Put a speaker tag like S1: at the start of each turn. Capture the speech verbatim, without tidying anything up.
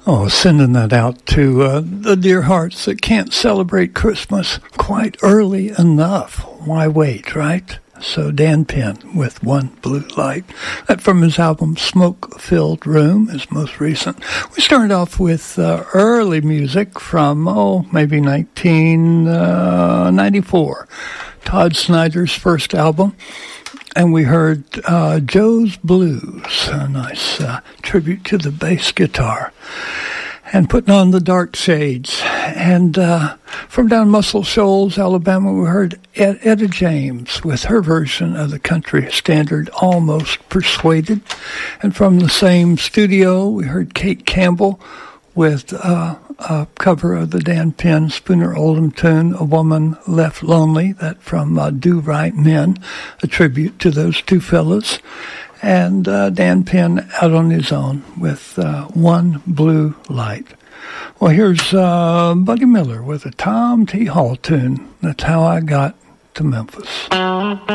S1: Oh, sending that out to uh, the dear hearts that can't celebrate Christmas quite early enough. Why wait, right? So Dan Penn with One Blue Light. That from his album Smoke-Filled Room, his most recent. We started off with uh, early music from, oh, maybe nineteen ninety-four. Todd Snyder's first album. And we heard uh, Joe's Blues, a nice uh, tribute to the bass guitar. And Putting on the Dark Shades. And uh, from down Muscle Shoals, Alabama, we heard Ed- Etta James with her version of the country standard, Almost Persuaded. And from the same studio, we heard Kate Campbell with uh, a cover of the Dan Penn Spooner Oldham tune, A Woman Left Lonely, that from uh, Do Right Men, a tribute to those two fellas. And uh, Dan Penn out on his own with uh, One Blue Light. Well, here's uh, Buddy Miller with a Tom T. Hall tune. That's How I Got to Memphis.